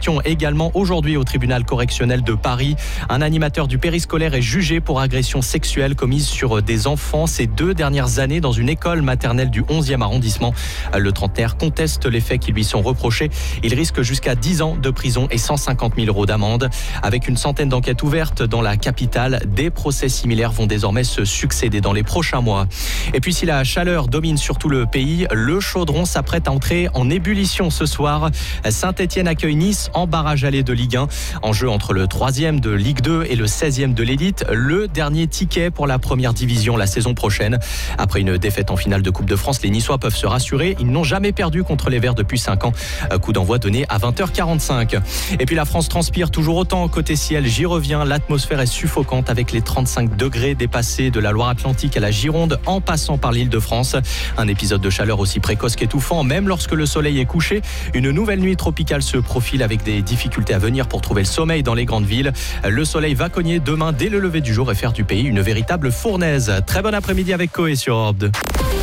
audition également aujourd'hui au tribunal correctionnel de Paris. Un animateur du périscolaire est jugé pour agression sexuelle commise sur des enfants ces 2 dernières années dans une école maternelle du 11e arrondissement. Le trentenaire conteste les faits qui lui sont reprochés. Il risque jusqu'à 10 ans de prison et 150 000 € d'amende. Avec une centaine d'enquêtes ouvertes dans la capitale, des procès similaires vont désormais se succéder dans les prochains mois. Et puis si la chaleur domine sur tout le pays, le Chaudron s'apprête à entrer en ébullition ce soir. Saint-Etienne accueille Nice en barrage aller de Ligue 1. En jeu entre le 3e de Ligue 2 et le 16e de l'élite, le dernier ticket pour la première division la saison prochaine. Après une défaite en finale de Coupe de France, les Niçois peuvent se rassurer. Ils n'ont jamais perdu contre les Verts depuis 5 ans. Coup d'envoi donné à 20h45. Et puis la France transpire toujours autant côté ciel. J'y reviens, l'atmosphère est suffocante avec les 35 degrés dépassés de la Loire-Atlantique à la Gironde en passant par l'Île-de-France. Un épisode de chaleur aussi précoce qu'étouffant, même lorsque le soleil est couché. Une nouvelle nuit tropicale se profile avec des difficultés à venir pour trouver le sommeil dans les grandes villes. Le soleil va cogner demain dès le lever du jour et faire du pays une véritable fournaise. Très bon après-midi avec Coé sur Europe 2.